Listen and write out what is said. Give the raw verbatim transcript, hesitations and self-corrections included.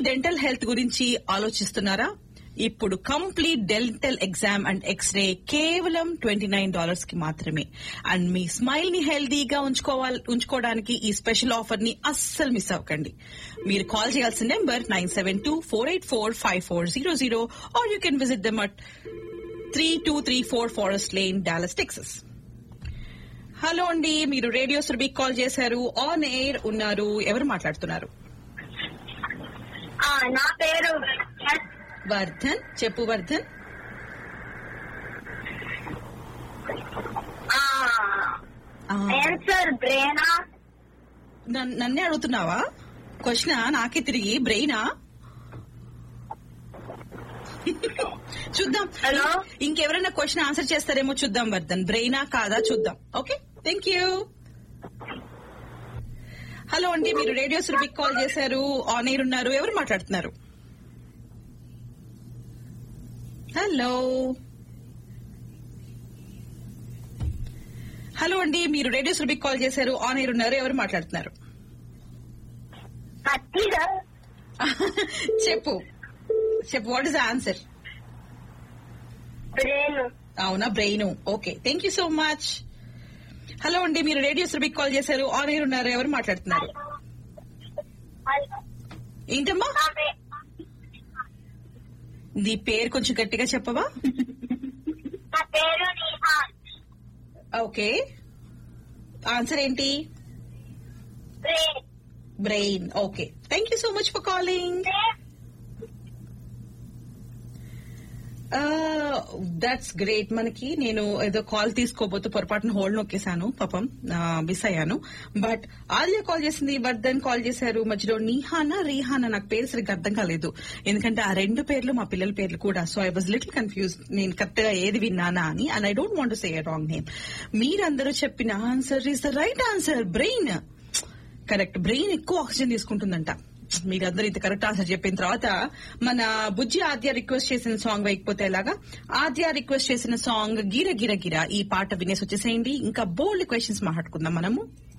Dental health గురించి ఆలోచిస్తున్నారా? ఇప్పుడు complete dental exam and x ray కేవలం ట్వంటీ నైన్ డాలర్స్ కి మాత్రమే. అండ్ మీ స్మైల్ ని హెల్దీగా ఉంచుకోవాలి ఉంచుకోవడానికి ఈ స్పెషల్ ఆఫర్ ని అస్సలు మిస్ అవ్వకండి. మీరు కాల్ చేయాల్సిన number nine seven two four eight four five four zero zero or you can visit them at three two three four forest lane, Dallas, Texas. Hello అండి, మీరు రేడియో సురభికి కాల్ చేశారు. On air ఉన్నారు. ఎవరు మాట్లాడుతున్నారు? నా పేరు వర్ధన్. చెప్పు వర్ధన్. ఆన్సర్ బ్రెయినా. నన్నే అడుగుతున్నావా క్వశ్చన్? నాకే తిరిగి బ్రెయినా? చూద్దాం. హలో, ఇంకెవరైనా క్వశ్చన్ ఆన్సర్ చేస్తారేమో చూద్దాం. వర్ధన్, బ్రెయినా కాదా చూద్దాం. Okay, thank you. హలో అండి, మీరు రేడియో సురభికి కాల్ చేశారు. ఆన్ ఎయిర్ ఉన్నారు. ఎవరు మాట్లాడుతున్నారు? హలో హలో అండి, మీరు రేడియో సురభికి కాల్ చేశారు. ఆన్ ఎయిర్ ఉన్నారు. ఎవరు మాట్లాడుతున్నారు? చెప్పు చెప్పు what is the answer? Brain. అవునా, brain. Okay, thank you so much. Hello అండి, మీరు రేడియో సురభికి కాల్ చేశారు. ఆన్ ఎయిర్ ఉన్నారు. ఎవరు మాట్లాడుతున్నారు? ఏంటమ్మా నీ పేరు? కొంచెం గట్టిగా చెప్పవా? ఓకే, ఆన్సర్ ఏంటి? Brain. Okay, thank you so much for calling. That's great. మనకి నేను ఏదో కాల్ తీసుకోబోతూ పొరపాటున హోల్డ్ నొక్కేశాను, పాపం మిస్ అయ్యాను. బట్ ఆలియా కాల్ చేసింది, వర్ధన్ కాల్ చేశారు. మధ్యలో నీహానా రీహానా, నాకు పేరు సరిగ్గా అర్థం కాలేదు, ఎందుకంటే ఆ రెండు పేర్లు మా పిల్లల పేర్లు కూడా. So I was little confuse, నేను కరెక్ట్ గా ఏది విన్నానా అని. And I don't want to say a wrong name. మీరందరూ చెప్పిన answer is the right answer. Brain correct. Brain ఎక్కువ ఆక్సిజన్ తీసుకుంటుందంట. మీరందరూ ఇంత కరెక్ట్ ఆన్సర్ చెప్పిన తర్వాత మన బుజ్జి ఆద్య రిక్వెస్ట్ చేసిన సాంగ్ వేయకపోతే ఎలాగా? ఆద్య రిక్వెస్ట్ చేసిన సాంగ్ గిర గిర గిర. ఈ పాట వినేసి వచ్చేసేయండి. ఇంకా బోల్డ్ క్వశ్చన్స్ మాట్లాడుకుందాం మనము.